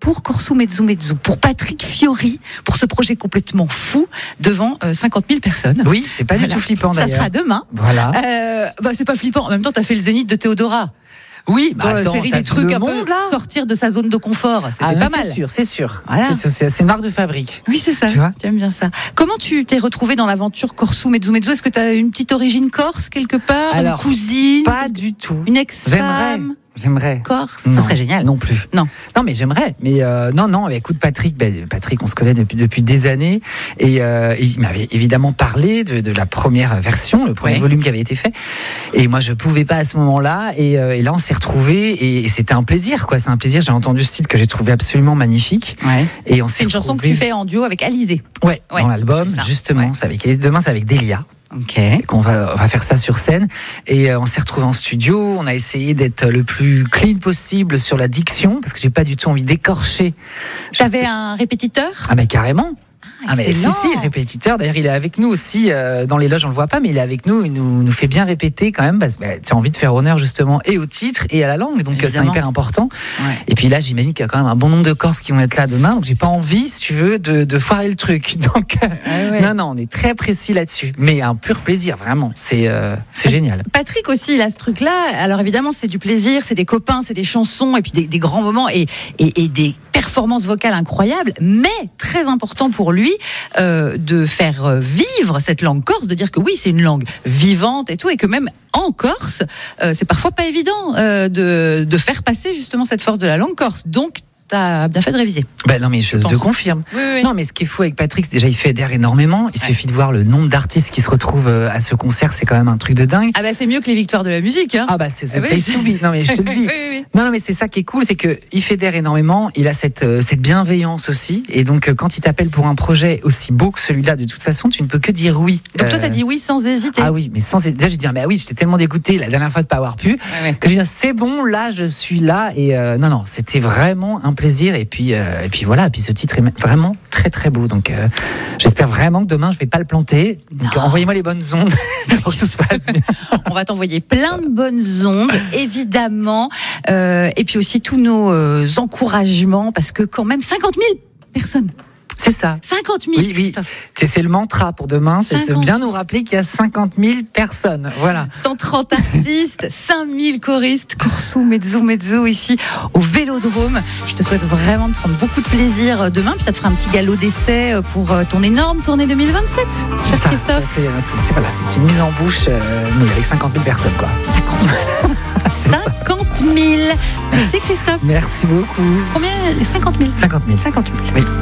pour Corso Mezzo Mezzo, pour Patrick Fiori, pour ce projet complètement fou devant 50 000 personnes. Oui, c'est pas du tout flippant d'ailleurs. Ça sera demain. Voilà. C'est pas flippant. En même temps, t'as fait le Zénith de Théodora. Oui, dans la série des trucs un peu sortir de sa zone de confort. C'était pas mal. C'est sûr. Voilà. C'est une marque de fabrique. Oui, c'est ça. Tu vois, tu aimes bien ça. Comment tu t'es retrouvé dans l'aventure Corso Mezzo Mezzo? Est-ce que tu as une petite origine corse quelque part? Alors, une cousine? Pas du tout. Une ex-femme? J'aimerais. Corse, ce serait génial. Non plus. Non, mais j'aimerais. Mais non. Écoute, Patrick, on se connaît depuis des années, et il m'avait évidemment parlé de la première version, le premier volume qui avait été fait. Et moi, je pouvais pas à ce moment-là. Et là, on s'est retrouvés, et c'était un plaisir, quoi. C'est un plaisir. J'ai entendu ce titre que j'ai trouvé absolument magnifique. Ouais. Et on s'est c'est une chanson que tu fais en duo avec Alizé. Ouais. Dans l'album, justement. C'est avec Alizé. Demain, c'est avec Delia. Okay. On va faire ça sur scène, et on s'est retrouvés en studio. On a essayé d'être le plus clean possible sur la diction, parce que j'ai pas du tout envie d'écorcher. T'avais un répétiteur? Ah mais carrément. Mais si, répétiteur. D'ailleurs, il est avec nous aussi dans les loges. On le voit pas, mais il est avec nous. Il nous fait bien répéter quand même, parce que tu as envie de faire honneur justement et au titre et à la langue. Donc c'est hyper important. Ouais. Et puis là, j'imagine qu'il y a quand même un bon nombre de Corses qui vont être là demain. Donc j'ai pas envie, si tu veux, de foirer le truc. Donc non, on est très précis là-dessus. Mais un pur plaisir, vraiment. C'est génial. Patrick aussi, il a ce truc-là. Alors évidemment, c'est du plaisir, c'est des copains, c'est des chansons, et puis des grands moments et des performances vocales incroyables. Mais très important pour lui de faire vivre cette langue corse, de dire que oui, c'est une langue vivante et tout, et que même en Corse, c'est parfois pas évident de faire passer justement cette force de la langue corse. Donc, t'as bien fait de réviser. Non, mais je te confirme. Oui. Non, mais ce qui est fou avec Patrick, c'est déjà, il fédère énormément. Il suffit de voir le nombre d'artistes qui se retrouvent à ce concert, c'est quand même un truc de dingue. Ah c'est mieux que les victoires de la musique. Hein. C'est The Place to Be. Non, mais je te le dis. Oui. Non, mais c'est ça qui est cool, c'est qu'il fédère énormément. Il a cette bienveillance aussi. Et donc, quand il t'appelle pour un projet aussi beau que celui-là, de toute façon, tu ne peux que dire oui. Donc toi, t'as dit oui sans hésiter. Ah oui, mais déjà, j'ai dit, oui, j'étais tellement dégoûté la dernière fois de pas avoir pu, que j'ai dit, c'est bon, là, je suis là. Et non, c'était vraiment un plaisir. Et puis voilà, puis ce titre est vraiment très très beau, donc j'espère vraiment que demain je vais pas le planter. Donc envoyez-moi les bonnes ondes pour que tout se passe bien. On va t'envoyer plein de bonnes ondes, évidemment, et puis aussi tous nos encouragements, parce que quand même 50 000 personnes. C'est ça. 50 000, oui. Christophe. C'est le mantra pour demain, c'est de bien nous rappeler qu'il y a 50 000 personnes. Voilà. 130 artistes, 5 000 choristes, Corso Mezzo ici au Vélodrome. Je te souhaite vraiment de prendre beaucoup de plaisir demain, puis ça te fera un petit galop d'essai pour ton énorme tournée 2027, cher Christophe. C'est une mise en bouche, mais avec 50 000 personnes, quoi. 50 000. 50 000. Merci Christophe. Merci beaucoup. Combien? 50 000. 50 000. 50 000. Oui.